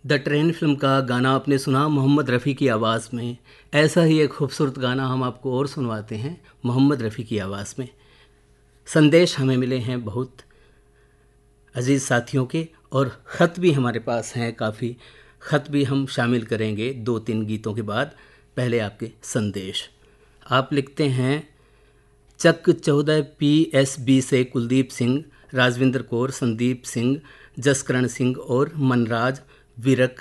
The train film का गाना आपने सुना मोहम्मद रफ़ी की आवाज़ में। ऐसा ही एक खूबसूरत गाना हम आपको और सुनवाते हैं मोहम्मद रफ़ी की आवाज़ में। संदेश हमें मिले हैं बहुत अजीज़ साथियों के, और ख़त भी हमारे पास हैं काफ़ी। ख़त भी हम शामिल करेंगे 2-3 गीतों के बाद। पहले आपके संदेश। आप लिखते हैं चक 14 PSB से कुलदीप सिंह, राजविंदर कौर, संदीप सिंह, जसकरण सिंह और मनराज विरक।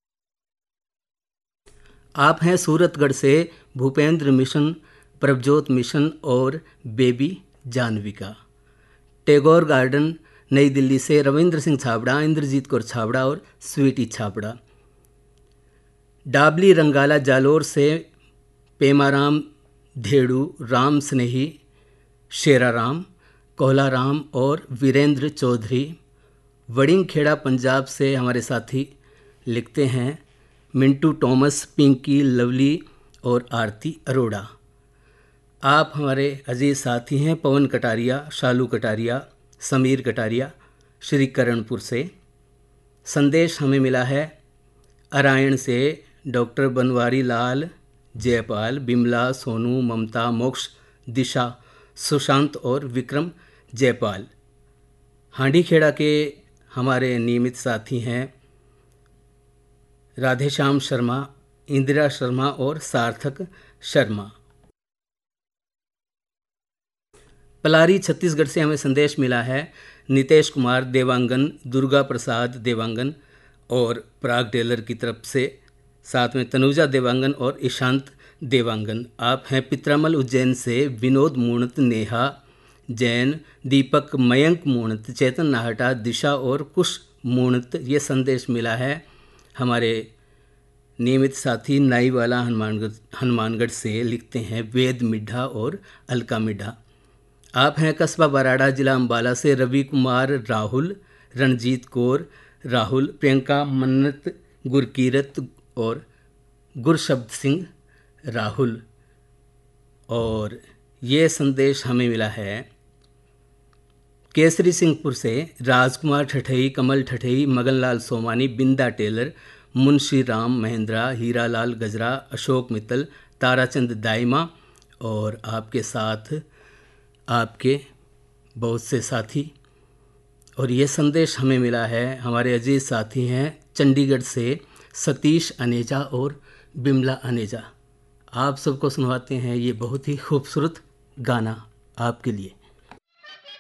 आप हैं सूरतगढ़ से भूपेंद्र मिशन, प्रभजोत मिशन और बेबी जानविका। टैगोर गार्डन नई दिल्ली से रविंद्र सिंह छाबड़ा, इंद्रजीत कौर छाबड़ा और स्वीटी छाबड़ा। डाबली रंगाला जालोर से पेमाराम धेड़ू, राम स्नेही, शेराराम, कोहलाराम और वीरेंद्र चौधरी। वड़िंगखेड़ा पंजाब से हमारे साथी लिखते हैं मिंटू टॉमस, पिंकी, लवली और आरती अरोड़ा। आप हमारे अजीज़ साथी हैं पवन कटारिया, शालू कटारिया, समीर कटारिया, श्री करणपुर से। संदेश हमें मिला है अरायण से डॉक्टर बनवारी लाल, जयपाल, बिमला, सोनू, ममता, मोक्ष, दिशा, सुशांत और विक्रम जयपाल। हांडीखेड़ा के हमारे नियमित साथी हैं राधेश्याम शर्मा, इंदिरा शर्मा और सार्थक शर्मा। पलारी छत्तीसगढ़ से हमें संदेश मिला है नितेश कुमार देवांगन, दुर्गा प्रसाद देवांगन और पराग टेलर की तरफ से, साथ में तनुजा देवांगन और ईशांत देवांगन। आप हैं पित्रामल उज्जैन से विनोद मूणत, नेहा जैन, दीपक, मयंक मूणत, चेतन नाहटा, दिशा और कुश मूणत। ये संदेश मिला है हमारे नियमित साथी नाईवाला हनुमानगढ़ से। लिखते हैं वेद मिड्ढा और अलका मिड्ढा। आप हैं कस्बा बराड़ा, जिला अम्बाला से रवि कुमार, राहुल, रणजीत कौर, राहुल, प्रियंका, मन्नत, गुरकीरत और गुरशब्द सिंह राहुल। और ये संदेश हमें मिला है केसरी सिंहपुर से राजकुमार ठठई, कमल ठठई, मगनलाल सोमानी, बिंदा टेलर, मुंशी राम महेंद्रा, हीरालाल गजरा, अशोक मित्तल, ताराचंद दाइमा और आपके साथ आपके बहुत से साथी। और ये संदेश हमें मिला है हमारे अजीज साथी हैं चंडीगढ़ से सतीश अनेजा और बिमला अनेजा। आप सबको सुनवाते हैं ये बहुत ही खूबसूरत गाना आपके लिए।